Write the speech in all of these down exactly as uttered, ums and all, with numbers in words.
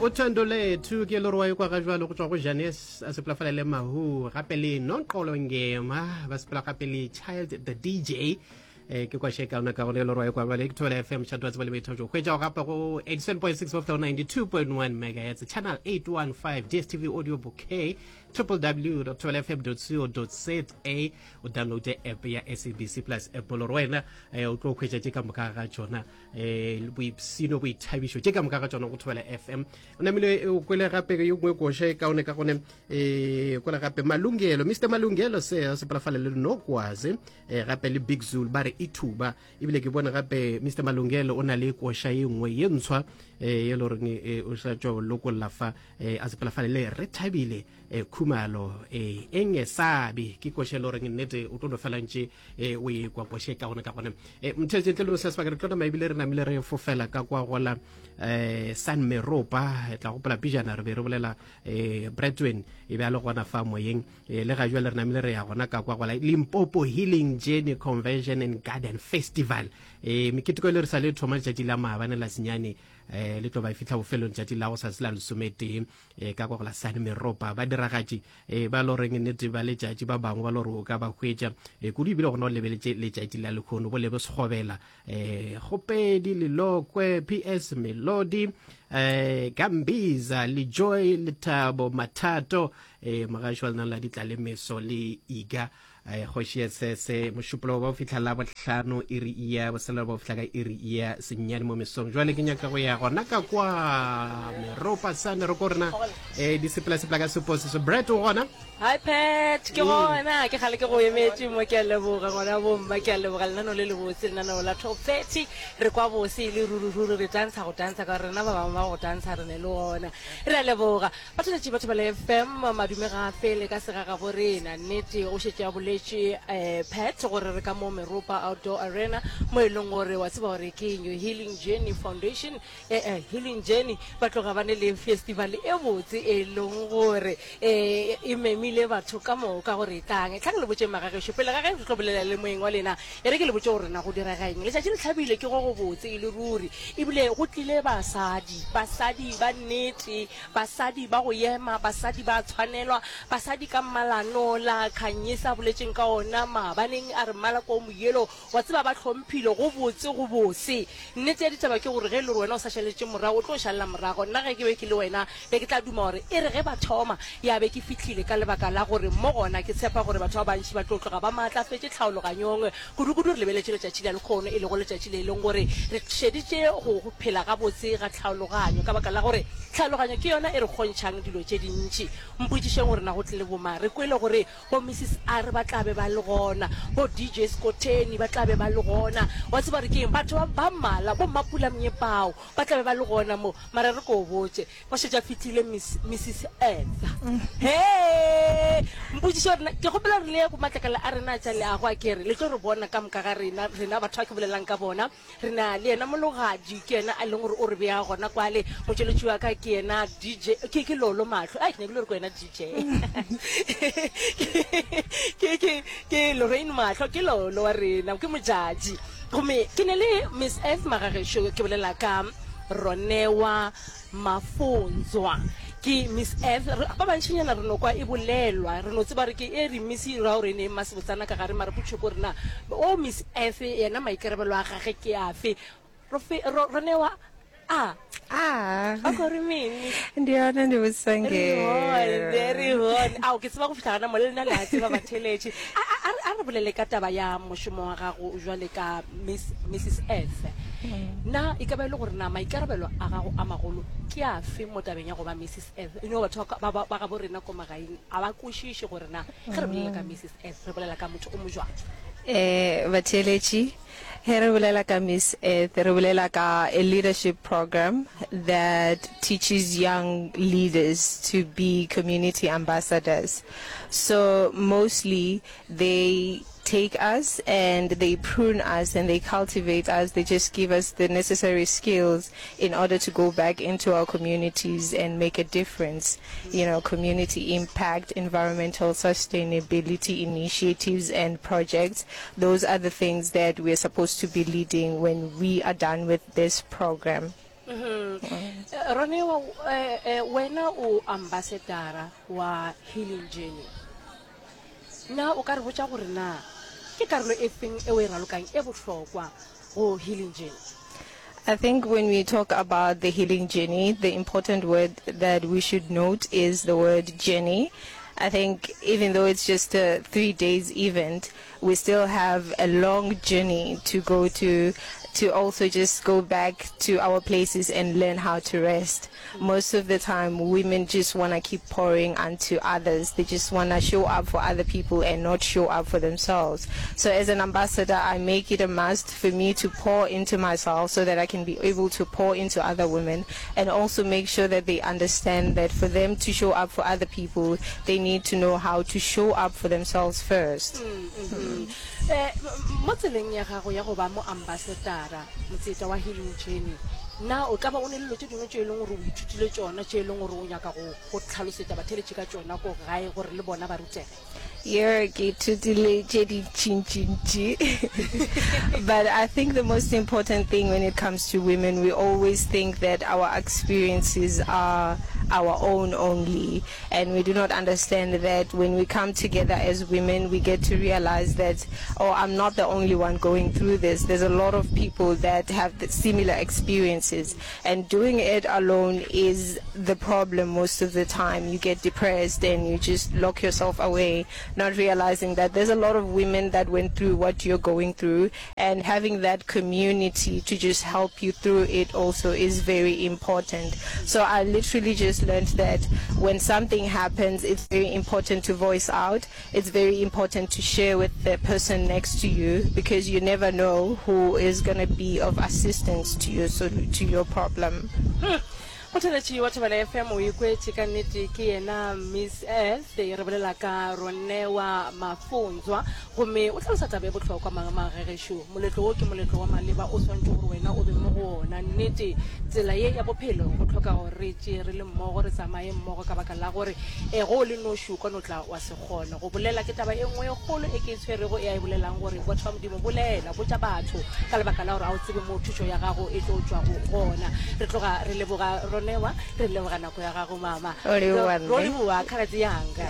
o thando lethu ke lorwa e kwa ga jwa le go tswa go Janes a se plafala le mahu gape le Nonqolo Ngema ba se pla gape le Child the D J eh ke kwa sheka ona ka go le lorwa e kwa ba le Thola F M chatwa tsa le betho go hwetja gape go eighty-seven point six of ninety-two point one megahertz channel eight one five D S T V audio bouquet w w w dot twelve f m dot co dot z a o download the app ya S A B C Plus app lo rwena eh o tlo khwetja ke ka moka ga tsona eh we sino we thabisho ke ka moka ga tsona go Twela F M o namile o kwele gape yo ngwe go she ka one ka gone eh kwela gape Malungelo Mister Malungelo se se plafala le no kwaze eh gape le Big Zulu ba re ithuba ibile ke bona gape Mister Malungelo o na le go sha engwe ye ntshwa eh ye lo re o sa tjo loko lafa eh a se plafala le re thabile eh khumalo eh engesabi ke ko shelo re nnete o tlo fela ntse eh o e kwa poshe ka gona ka gona eh mthetse tle lo sa spa re tlo ma ibile re na mile re fofela ka kwa gola eh San Meropa e tla go pela pijana re be re bolela eh Bretwen e be a le gona fa moyeng eh le ga jwa le re na mile re ya gona ka kwa gola Limpopo Healing Journey Convention and Garden Festival eh mikitiko le re sa le thoma tjati la maabane la senyane eh le tlo ba fitla bo felong tjati la go sa sela le somete eh ka kwa gola San Meropa ba diragaji eh ba lo reng nnete ba le tjati ba bangwe ba lo ro ka ba khwetja eh ku di bile go no lebeletse le tjati la le khono bo le bo segobela eh gopedi le lokwe P S Melody eh Gambiza le Joy le Thabo Mathato eh magashwa na la ditlale meso le Iga eh khoshi se se moshuplo ba fitla la botlhano iri ia ba sala ba fitla ka iri ia senyane mo mesong jwale ke nyaka go ya gona ka kwa Meropa sana re korna eh disipla se plaka suppose so Brett o gona hi Pat ke gona ke khale ke go emetse mo ke le boga gona bo mma ke le boga lena no le le botse lena no la top thirty re kwa bo se le ruru ruru re dansa go dansa ka rena ba ba ba go dansa re ne le gona re le boga ba tsetse batho ba le F M madume ga fele ka sega ga borena nnete o shetse a boletse eh Pat gore re ka mo Meropa Outdoor Arena mo eleng gore wa tseba gore ke New Healing Journey Foundation eh Healing Journey ba tloga ba ne le festival e botse e leng gore eh e memile batho ka mo ka gore tang tlhang le botse magaga shopela ga ga re tlobelela le moeng wa lena e re ke le botse gore na go dira ga eng le tsa tlhabile ke go go botse e le ruri e bile go tlile basadi basadi ba nnete basadi ba go yema basadi ba tshwanelwa basadi ka malano la khanyisa boletseng ka ona mabaneng a re mala ko moyelo wa tseba ba tlhomphile go botse go bose nnete di tsaba ke gore ge le rona o sa sheletse morago o tlo shalla morago nna ge ke be ke le wena be ke tla duma gore e re ge ba thoma ya be ke fitlhile ka lebaka la gore mo gona ke tshepa gore batho ba bantši ba tlo tloga ba matla fetse tlhaologanyong kudu-kudu re lebeletse letšatši la lekgono e le go letšatši le e leng gore re šeditše go phela ga botse ga tlhaologanyo ka baka la gore tlhaologanyo ke yona e re kgontšhang dilo tše dintši mpotšišeng gore na go tlile boma re kwele gore bo Missus R ba tlabe ba le gona bo D J Scoteni ba tlabe ba le gona wa tseba re ke batho ba mala bo Mapula Mnyepao ba tlabe ba le gona mo mara re ko botse ba šetša fitlhile Missus Etha he mpotšiša gore ke gopela re le go matlakala a rena tša le a go a kere le tlo re bona ka moka ga rena rena batho ba ke bolelang ka bona re na le yena mologadi ke yena a leng gore o re bea gona kwale motšweletši wa ka ke yena D J ke ke Lolo Matlho a ke ne ke le re ko yena D J ke ke ke Lorraine Matlho ke Lolo wa rena ke mojaji gomme ke ne le Miss F Magagesho ke bolela ka Ronewa Mafonzwa ke Miss F ba ba ntšinyana re no kwa e bolelwa re no tseba re ke e re Miss ra gore ne masebotsana ka gare mara putšo gore na o Miss F yena maikerebelo a gage ke afe Ronewa ah ah akore mini ndiona ndi busange very hon a o ke tseba go fitlhana mo le nna la tseba ba theletše a re bolele ka taba ya mošomo wa gago o jwale ka Missus F na e ka ba ile gore na maikarabelo a gago a magolo ke a fe mo tabeng ya go ba Missus F ino batho ba ga bo rena ko magaeng a ba kwešiše gore na ge re bolela ka Missus F re bolela ka motho o mo jwang eh batheletši he re bolela ka Miss F re bolela ka a leadership program that teaches young leaders to be community ambassadors. So mostly they take us and they prune us and they cultivate us. They just give us the necessary skills in order to go back into our communities and make a difference. You know, community impact, environmental sustainability initiatives and projects. Those are the things that we're supposed to be leading when we are done with this program. Mm-hmm. Ronewa wena o ambassador wa Healing Journey na o ka re botsa gore na ke karolo e feng e o e ralokang e botlhokwa go Healing Journey? I think when we talk about the healing journey, the important word that we should note is the word journey. I think even though it's just a three days event, we still have a long journey to go to, to also just go back to our places and learn how to rest. Most of the time, women just want to keep pouring onto others. They just want to show up for other people and not show up for themselves. So as an ambassador, I make it a must for me to pour into myself so that I can be able to pour into other women, and also make sure that they understand that for them to show up for other people, they need to know how to show up for themselves first. Mo tseleng ya gago ya go ba mo ambassador motseta wa Healing Journey, na o ka ba o ne le tse dingwe tse e leng gore o ithutile tsona tse e leng gore o nyaka go go tlhalosetsa batheletši ka tsona go gae gore le bona ba rutege? Yeah, get to delay Jedi chin chin chi. But I think the most important thing when it comes to women, we always think that our experiences are our own only, and we do not understand that when we come together as women, we get to realize that, oh, I'm not the only one going through this. There's a lot of people that have the similar experiences, and doing it alone is the problem most of the time. You get depressed and you just lock yourself away, not realizing that there's a lot of women that went through what you're going through, and having that community to just help you through it also is very important. So I literally just learned that when something happens, it's very important to voice out. It's very important to share with the person next to you, because you never know who is going to be of assistance to you, so to your problem. Motheletši wa Thobela F M o ikwetse ka nnete ke yena Miss Earth re bolela ka Ronewa Mafonzwa gomme o tlhalosa taba e botlhokwa magegesho. Moletlo o ke moletlo wa maleba o swantse gore wena o be mo go ona. Nnete tsela ye ya bophelo go tlhoka gore re tše re le mmogo re tsamaye mmogo ka baka la gore e go le no shuka no tla wa se gona go bolela ke taba e nngwe e kgolo e ke tshwerego e a e bolelang gore go tshwa modimo bolela botsa batho ka lebaka la gore a o tsebe mo thušo ya gago e tlo tswa go gona. Re tloga re leboga Ronewa re leboga nako ya gago mama. O leboga Ro leboga khalatsi yanga.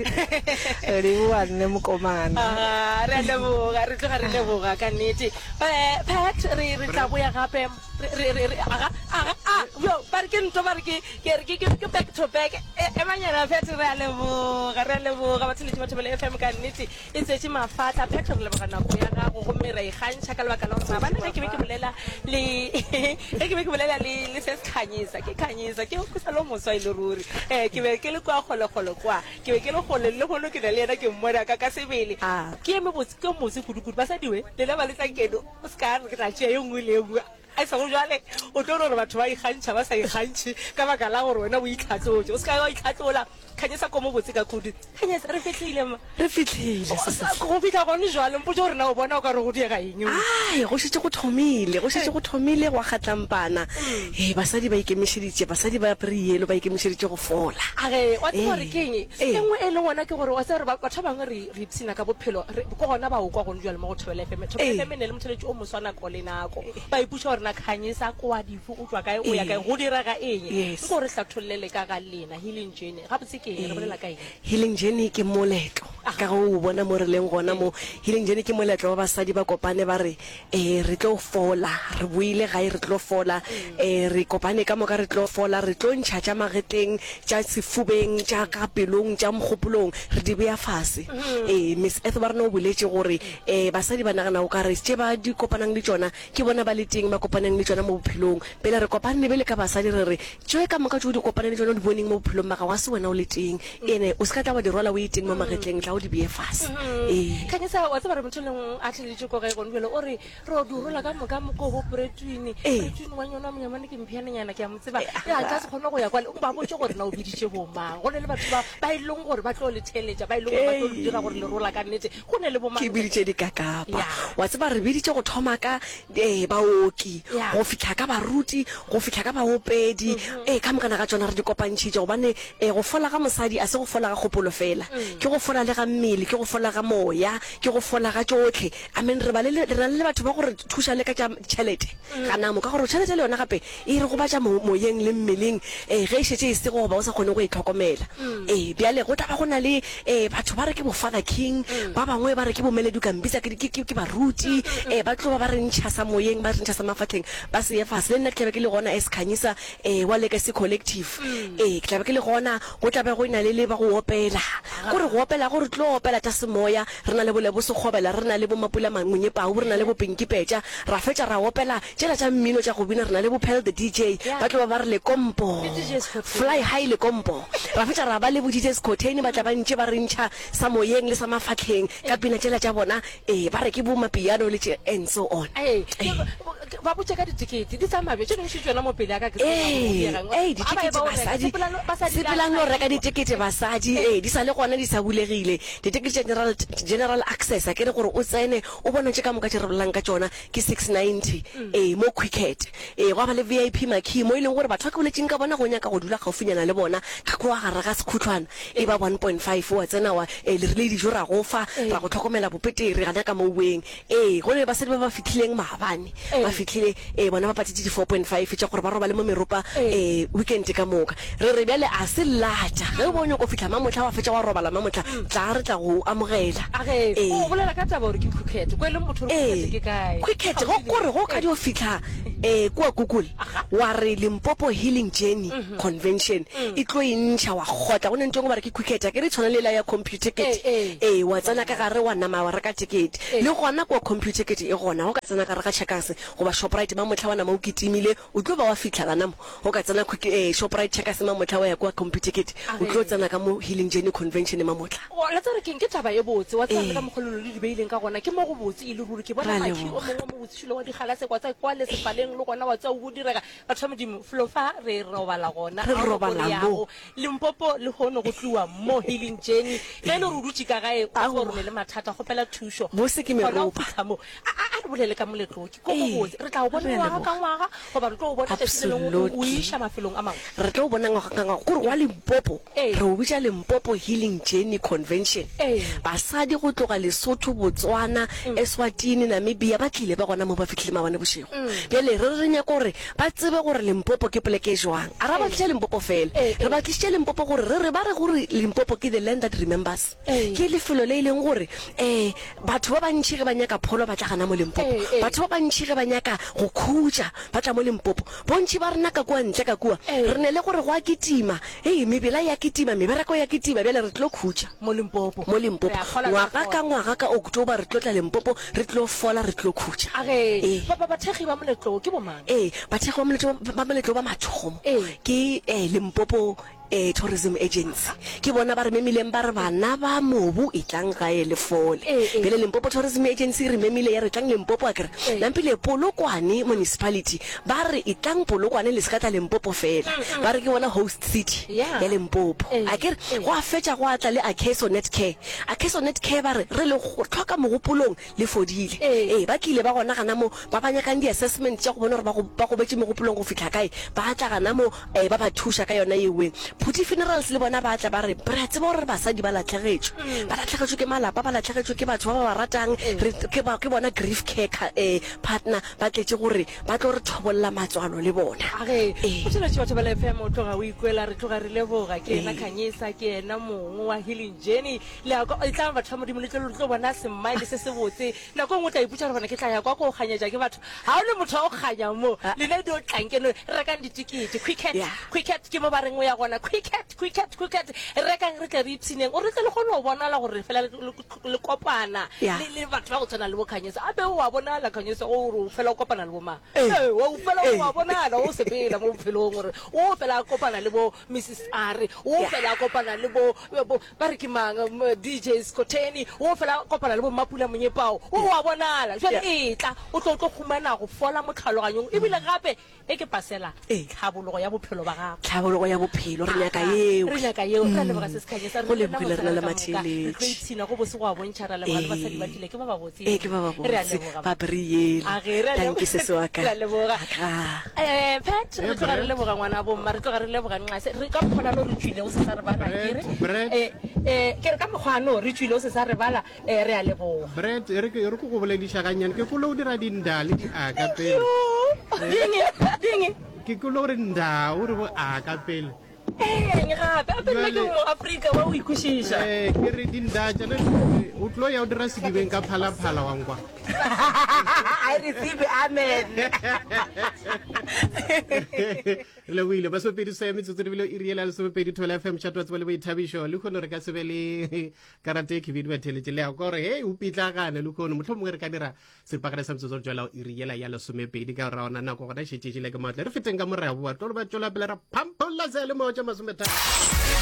O leboga nne mokomana. Ah, re leboga re tloga re leboga ka nnete. Eh Pat re re tla boya gape re re aga aga ah yo ba re ke ntho ba re ke ke ke ke back to back e manyana Pat re a leboga re a leboga batheletši ba Thobela F M ka nnete e tsetse mafatla. Pat re leboga nako ya gago go me re ikgantšha ka lebaka la gore bana ke be ke bolela le ke be ke bolela le le se khanyisa ke khanyisa ke go sa lo moswa ile ruri eh ke be ke le kwa gole gole kwa ke be ke le gole le gole ke le yena ke mmona ka ka sebele ah ke me botse ke motse kudu ba sa diwe le la ba le tsakedo o ska re tla tšea yo ngwe le ngwe a sa go jale o tlo re batho ba ikgantšha ba sa ikgantšhe ka baka la gore wena o itlhatlotse o ska wa itlhatlola khanyisa ko mo botse ka kudu khanyisa re fitlhile ma re fitlhile go bitla go ne jwale mpotse gore na o bona o ka re go diega eng ai go shetse go thomile go shetse go thomile go kgatlampana eh basadi ba ikemešeditše basadi ba prielo ba ikemešeditše go fola age wa tswa re keng engwe e le ngwana ke gore wa se re batho bangwe re re tsina ka bophelo go gona ba o kwa go jwale mo go Thobela F M. Thobela F M ne le motheletši o moswana ko le nako ba iputša gore na khanyisa kwa difu o tswa kae o ya kae go dira ga eng go re hlathollele ka ga lena Healing Journey ga botse ke re bolela ka eng? Healing Journey ke moletlo ka go o bona mo re leng gona mo Healing Journey ke moletlo wa basadi ba kopane ba re eh re tlo fola re buile ga re tlo fola eh re kopane ka mo ka re tlo fola re tlo ntšha tša magetleng tša sefubeng tša ka pelong tša mogopolong re di beya fase. eh Miss Earth ba re no boletse gore eh basadi ba nagana o ka re tše ba di kopanang le tsona ke bona ba le teng ba kopanang le tsona mo bophelong pele re kopane be le ka basadi re re tšwe ka moka tšo di kopanang le tsona di boneng mo bophelong maga wa se wena o le teng ene o ska tla wa di rola o iteng mo magetleng tla o di beye fase. eh khanyisa wa tsaba re motholeng a tlile go ga go nbele o re ro di rola ka moka mo go bopretwini pretwini wa nyona mnyamane ke mpiane nyana ke a motseba ya tla se khona go ya kwa ba botse gore na o biditše bo mang go le le batho ba ba ileng gore ba tlo le theletša ba ileng gore ba tlo dira gore le rola ka nnete go ne le bo mang ke biditše di kakapa wa tseba re biditše go thoma ka eh baoki basadi go fitlha ka baruti go fitlha ka baopedi eh ka mokana ka tsona re di kopantshitse gobane eh go fola ga mosadi a se go fola ga kgopolo fela ke go fola le ga mmele ke go fola ga moya ke go fola ga tsotlhe I mean re ba le re le batho ba gore thusa le ka tšhelete kana mo ka gore tšhelete le yona gape e re go batla moyeng le mmeleng eh ge se se se go ba o sa kgone go itlhokomela eh bjale go taba gona le eh batho ba re ke bo Father King ba bangwe ba re ke bo Melody Kambisa ke ke baruti eh ba tlo ba re ntšha sa moyeng ba re ntšha sa mafatleng ba se fa se nna ke ke le gona eskhanyisa eh wa Legacy Collective eh ke ke le gona go tla ba go ina le le ba go opela gore go opela gore tlo opela tsa semoya rena le bole bo se gobela rena le bo mapula mangwe pa rena le bo Pinky Petja ra fetša ra opela tšela tša mmino tša go bina rena le bo Pel the D J ba tlo ba re le kompo Fly High le kompo ra fetša ra ba le bo D J Scoteni ba tla ba ntše ba re ntšha sa moyeng le sa mafatleng ka pina tšela tša bona eh ba re ke bo mapiano le and so on eh ba botse ka ditikete di tsamaya tšone se tsona mo pele ka ke eh eh ditikete basadi sepelang lo reka ditikete basadi eh di sa le gona di sa bulegile ditikete general general access a kere gore o tsene o bona tše ka moka tše re bolang ka tsona ke six ninety eh mo Quicket eh go ba le V I P makhi mo ileng gore batho ka boletseng ka bona go nyaka go dula gaufinyana le bona ka go gara ga sekhutlwana e ba one point five wa tsena wa eh le rile dijo ra go fa ra go tlhokomela bopetere ga ka mo weng eh go le ba se ba ba fitlhileng maabane ba fitlhile eh bona ba patetse di four point five tša gore ba roba le mo meropa eh weekend ka moka re re bjale a se lata ge bone go fitlha mamotla wa fetša wa robala mamotla tla re tla go amogela age o bolela ka taba gore ke Cricket go le motho re ke kae Cricket go gore go ka di o fitlha eh kwa Google wa re Limpopo Healing Journey Convention e tlo intšha wa gotla go ne ntse go bare ke Cricket ke re tshwana le la ya computer ticket eh wa tsena ka gare wa nama wa reka ticket le gona kwa computer ticket e gona go ka tsena ka reka checkers go ba Shoprite ba motlha wana mo kitimile o tlo ba wa fitlha la namo go ka tsena quick eh Shoprite checkers ma motlha wa ya kwa computer ticket o tlo tsena ka mo Healing Journey Convention ma motlha o la tsare ke ke taba e botse wa tsana ka mogololo le di beileng ka gona ke mo go botse e le ruri ke bona makhi o mongwe mo botsilo wa di galase kwa tsa kwa le sepaleng le gona wa tsa o direga ba thoma di flofa re robala gona re robala mo Limpopo le hono go tluwa mo Healing Journey le le rutsi ka gae go gore le mathata go pela thuso bo se ke me ropa a re bolele ka moletlo ke go go botse re tla o bona wa ka ngwaga go ba re tlo o bona tseleng o isha mafelong a mangwe re tlo o bona ngwaga ka ngwaga gore wa Limpopo re o bitsa Limpopo Healing Journey Convention basadi go tloga Lesotho Botswana Eswatini Namibia ba tlile ba gona mo ba fitlhile mabane bošego bjale re re nya gore ba tsebe gore Limpopo ke poleke jwang a ra ba tlile Limpopo fela re ba tlile Limpopo gore re re ba re gore Limpopo ke the land that remembers ke lefelo le ileng gore eh batho ba bantši ge ba nyaka pholo ba tla gana mo Limpopo batho ba bantši ge ba nyaka go khutša ba tla mo Limpopo bontši ba rena ka kwa ntle ka kwa re ne le gore go a kitima hey mebela ya kitima mebereko ya kitima bjale re tlo khutša mo Limpopo mo Limpopo ngwaga ka ngwaga ka October re tlo tla Limpopo re tlo fola re tlo khutša age ba ba thegi ba moletlo ke bo mang eh ba thegi ba moletlo ba moletlo ba mathomo ke eh Limpopo eh tourism agency ke bona ba re memileng ba re bana ba mobu e tlang ga e le fole bele Limpopo tourism agency re memile ya re tlang Limpopo a kere lampile Polokwane municipality ba re e tlang Polokwane le sekata Limpopo fela ba re ke bona host city ya Limpopo a kere go a fetša go atla le Akeso Net Care Akeso Net Care ba re re le go tlhoka mogopolong le fodile eh ba tlile ba gona gana mo ba banya ka di assessment tša go bona gore ba go ba go betse mogopolong go fitlha kae ba tla gana mo eh ba ba thuša ka yona yewe Phuthi Funerals le bona ba tla ba re bra tseba gore basadi ba latlhegetswe ba latlhegetswe ke malapa ba latlhegetswe ke batho ba ba ratang ke ba ke bona grief care eh partner ba tletse gore ba tlo re thobolla matswalo le bona age o tsela tšwa ba le F M o tloga o ikwela re tloga re leboga ke ena Khanyisa ke ena mongwe wa Healing Journey le a go tla ba thoma di moletlo le tlo bona smile se se botse la go ngotla iputsa re bona ke tla ya kwa go kganyetsa ke batho ha o le motho o kganya mo le ne di o tlankeno re ka ditikete Cricket Cricket ke mo ba reng o ya gona Cricket Cricket Cricket re ka re tle re ipsineng o re tle le go no bona la gore fela le kopana le le batho ba go tsana le bo Khanyisa a be o a bona la Khanyisa o re fela o kopana le bo ma eh o fela o a bona la o se pela mo phelong gore o fela kopana le bo Missus Ari o fela kopana le bo ba re ke mang D J Scoteni o fela kopana le bo Mapula Monyepao o a bonala jwale e tla o tlo tlo khumana go fola mo tlhaloganyong e bile gape e ke pasela tlhabologo ya bophelo ba gago tlhabologo ya bophelo re nyaka eo re nyaka eo ra leboga se sekhanye sa Go lebogile re na le Matheletši. re tlo itshina go bose go a bontšha ra leboga le basadi ba tlile ke ba ba botse e ke ba ba Re a botse leboga. ba briele A ge, re a tanki leboga. se se wa ka Re a leboga. Ah. eh Pat re tloga re leboga ngwana bomma re tloga re leboga nqase re ka mokgwana no re tswile o se sa re bala Brett, kere Brett. eh eh ke re ka mokgwana re tswile o se sa re bala eh re a leboga Brett e re ke e re ko go bolediša gannyane ke kolo o dira dinda le diaka pele dinge dinge ke kolo re nda o re bo aka pele eh gape a pele ke Jwale- mo Africa wa o ikušiša eh ke re dinda tsane o tlo ya o dira sedibeng ka phalaphala wa nkwa I receive amen re leboile basopedi sa ya metsotso re bile e riela lesomepedi thola F M chat wa tseba le boithabišo le kgone re ka se be le karate e khibidi batheletše le ya ko re hei o pitlagane le kgone motlho mongwe re ka dira sepagare sa metsotso re tswela e riela ya lesomepedi ka ra ona nako gona šetšetšile ke matle re feteng ka morabo wa tlo re ba tšwela pele ra phampolla se le mo tša masometharo